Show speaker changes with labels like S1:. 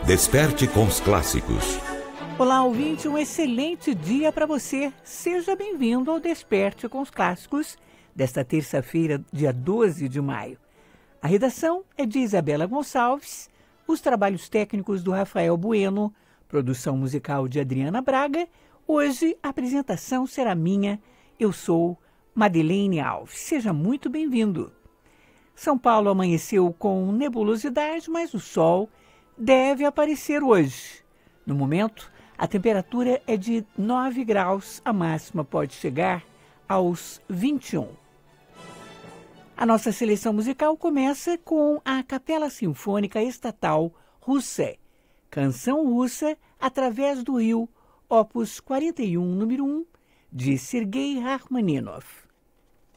S1: Desperte com os clássicos.
S2: Olá, ouvinte, um excelente dia para você. Seja bem-vindo ao Desperte com os Clássicos desta terça-feira, dia 12 de maio. A redação é de Isabela Gonçalves, os trabalhos técnicos do Rafael Bueno, produção musical de Adriana Braga. Hoje a apresentação será minha. Eu sou Madeleine Alves. Seja muito bem-vindo. São Paulo amanheceu com nebulosidade, mas o sol deve aparecer hoje. No momento, a temperatura é de 9 graus, a máxima pode chegar aos 21. A nossa seleção musical começa com a Capela Sinfônica Estatal Russa, Canção Russa através do Rio, opus 41, número 1, de Sergei Rachmaninoff.